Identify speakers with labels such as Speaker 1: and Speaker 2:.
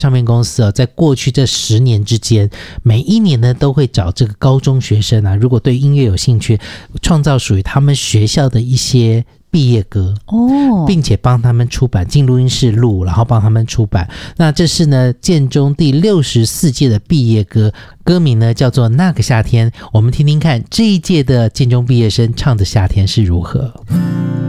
Speaker 1: 唱片公司在过去这10年之间，每一年呢都会找这个高中学生如果对音乐有兴趣，创造属于他们学校的一些毕业歌并且帮他们出版，进录音室录，然后帮他们出版。那这是呢建中第64届的毕业歌，歌名呢叫做《那个夏天》。我们听听看这一届的建中毕业生唱的夏天是如何。